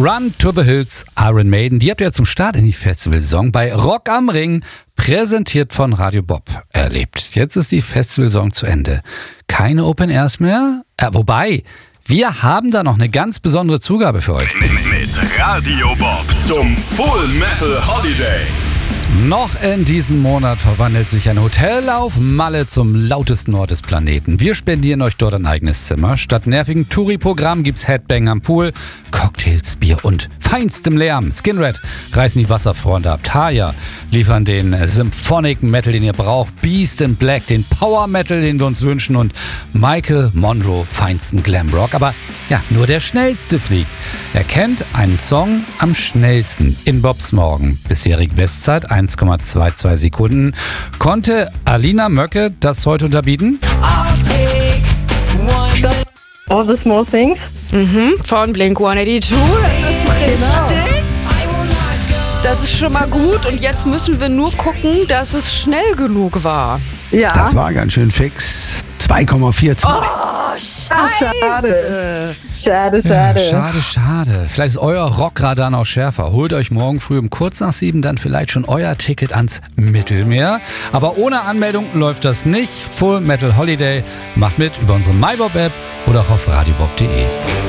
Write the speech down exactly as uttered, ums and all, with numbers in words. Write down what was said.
Run to the Hills, Iron Maiden. Die habt ihr zum Start in die Festivalsaison bei Rock am Ring, präsentiert von Radio Bob, erlebt. Jetzt ist die Festivalsaison zu Ende. Keine Open Airs mehr? Äh, wobei, wir haben da noch eine ganz besondere Zugabe für euch. Mit, mit Radio Bob zum Full Metal Holiday. Noch in diesem Monat verwandelt sich ein Hotel auf Malle zum lautesten Ort des Planeten. Wir spendieren euch dort ein eigenes Zimmer. Statt nervigen Touri-Programm gibt's Headbang am Pool, Cocktails, Bier und feinstem Lärm. Skinred reißen die Wasserfreunde ab. Taya liefern den Symphonic Metal, den ihr braucht. Beast in Black, den Power Metal, den wir uns wünschen. Und Michael Monroe, feinsten Glamrock. Aber ja, nur der Schnellste fliegt. Er kennt einen Song am schnellsten in Bobs Morgen. Bisherige Bestzeit eins Komma zweiundzwanzig Sekunden. Konnte Alina Möcke das heute unterbieten? Stopp. All the Small Things. Mhm, von Blink hundertzweiundachtzig. Das ist richtig. Das ist schon mal gut. Und jetzt müssen wir nur gucken, dass es schnell genug war. Ja. Das war ganz schön fix. zwei Komma vierundzwanzig. Oh, schade. Schade, Ja, schade. schade, schade. Vielleicht ist euer Rockradar noch schärfer. Holt euch morgen früh um kurz nach sieben dann vielleicht schon euer Ticket ans Mittelmeer. Aber ohne Anmeldung läuft das nicht. Full Metal Holiday. Macht mit über unsere MyBob-App oder auch auf radiobob punkt de.